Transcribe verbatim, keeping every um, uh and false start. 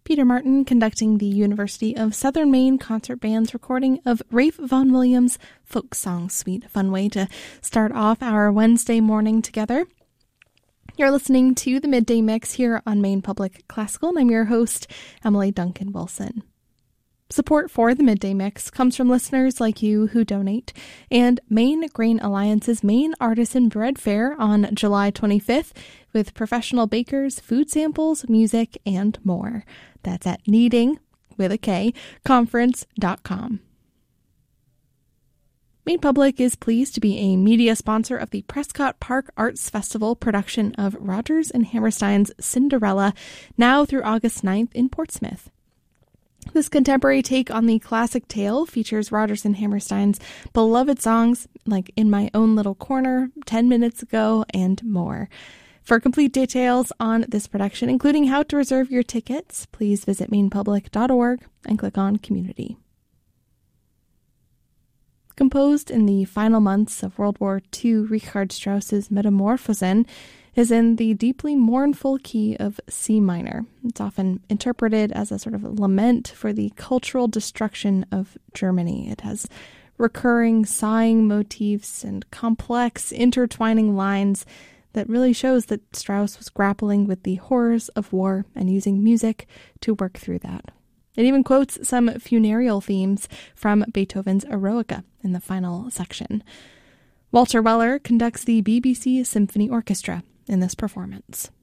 Peter Martin conducting the University of Southern Maine Concert Band's recording of Rafe Vaughan Williams' Folk Song Suite. A fun way to start off our Wednesday morning together. You're listening to the Midday Mix here on Maine Public Classical, and I'm your host, Emily Duncan Wilson. Support for the Midday Mix comes from listeners like you who donate, and Maine Grain Alliance's Maine Artisan Bread Fair on July twenty-fifth with professional bakers, food samples, music, and more. That's at kneading, with a K, conference dot com. Maine Public is pleased to be a media sponsor of the Prescott Park Arts Festival production of Rodgers and Hammerstein's Cinderella, now through August ninth in Portsmouth. This contemporary take on the classic tale features Rodgers and Hammerstein's beloved songs like In My Own Little Corner, ten minutes ago, and more. For complete details on this production, including how to reserve your tickets, please visit maine public dot org and click on Community. Composed in the final months of World War Two, Richard Strauss's Metamorphosen is in the deeply mournful key of C minor. It's often interpreted as a sort of lament for the cultural destruction of Germany. It has recurring sighing motifs and complex intertwining lines that really shows that Strauss was grappling with the horrors of war and using music to work through that. It even quotes some funereal themes from Beethoven's Eroica in the final section. Walter Weller conducts the B B C Symphony Orchestra in this performance.